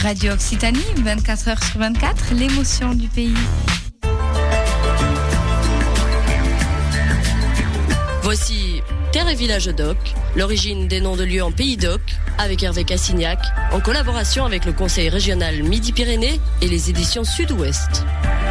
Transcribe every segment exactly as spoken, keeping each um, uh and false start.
Radio Occitanie, vingt-quatre heures sur vingt-quatre, l'émotion du pays. Voici Terre et Village d'Oc, l'origine des noms de lieux en Pays d'Oc, avec Hervé Cassignac, en collaboration avec le Conseil régional Midi-Pyrénées et les éditions Sud-Ouest.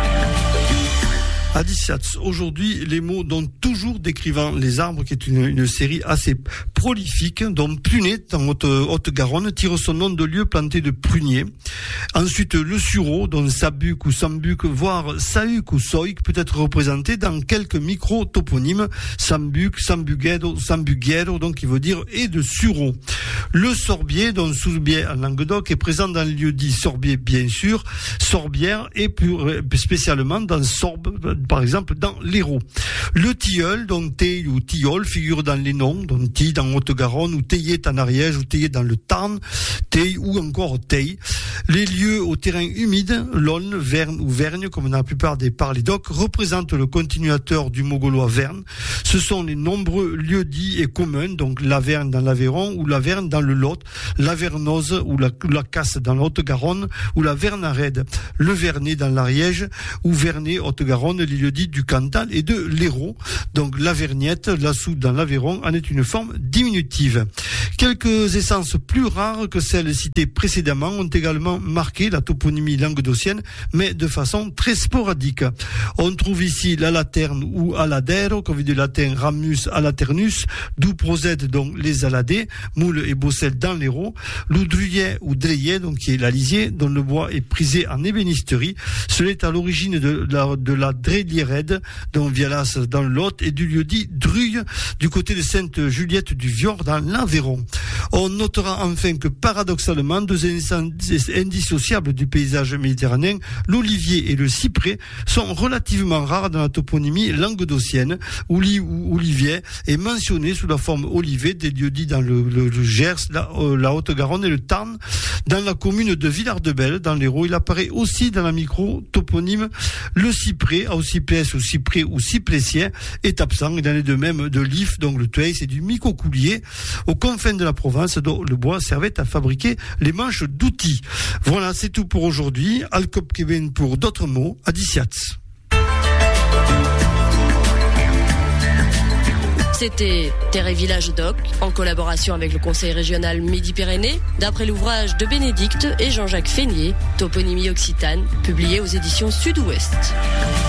Adiciats, aujourd'hui, les mots dont toujours décrivant les arbres, qui est une, une série assez prolifique, dont Prunet, en Haute, Haute-Garonne, tire son nom de lieu planté de pruniers. Ensuite, le sureau, dont Sabuc ou Sambuc, voire Sahuc ou Soic, peut être représenté dans quelques micro-toponymes, Sambuc, Sambuguedo, Sambuguero, donc qui veut dire et de sureau. Le sorbier, dont Sourbier en Languedoc, est présent dans le lieu dit Sorbier, bien sûr, Sorbière, et plus spécialement dans Sorbe, par exemple dans l'Hérault. Le tilleul, donc Teil ou Tilleul, figure dans les noms, donc Tille dans Haute-Garonne, ou Teillet en Ariège, ou Teillet dans le Tarn, Teil ou encore Teil. Les lieux au terrain humide, l'Aulne, Verne ou Vergne, comme dans la plupart des parlers d'oc, représentent le continuateur du mot gaulois Verne. Ce sont les nombreux lieux dits et communs, donc l'Averne dans l'Aveyron ou l'Averne dans le Lot, la Vernose ou la, la Casse dans la Haute-Garonne ou la Vernarède, le Vernet dans l'Ariège ou Vernet, Haute-Garonne, les lieux dits du Cantal et de l'Hérault. Donc la Vergnette, la Soude dans l'Aveyron en est une forme diminutive. Quelques essences plus rares que celles citées précédemment ont également marqué la toponymie languedocienne, mais de façon très sporadique. On trouve ici la laterne ou aladero, qu'on vient du latin ramus alaternus, d'où procèdent donc les aladés, Moule et Bossel dans l'Hérault, l'oudruillet ou dreyet, donc qui est l'alisier, dont le bois est prisé en ébénisterie. Cela est à l'origine de la, de la drélierède, dont Vialas dans le Lot, et du lieu-dit Druille, du côté de Sainte-Juliette du Vior dans l'Aveyron. On notera enfin que paradoxalement, deux essences indissociables du paysage méditerranéen, l'olivier et le cyprès, sont relativement rares dans la toponymie languedocienne, où l'olivier est mentionné sous la forme olivet des lieux-dits dans le, le, le Gers, la, euh, la Haute-Garonne et le Tarn. Dans la commune de Villard-de-Belle, dans l'Hérault, il apparaît aussi dans la micro-toponyme. Le cyprès, aucipès ou cyprès ou cyplécien, est absent. Il en est de même de l'if, donc le tueil, c'est du micocoulier, aux confins de la Provence, dont le bois servait à fabriquer les manches d'outils. Voilà, c'est tout pour aujourd'hui. Alcop Kevin pour d'autres mots. Adiciats. C'était Terre et Village d'Oc, en collaboration avec le Conseil régional Midi-Pyrénées, d'après l'ouvrage de Bénédicte et Jean-Jacques Feignier, Toponymie occitane, publié aux éditions Sud-Ouest.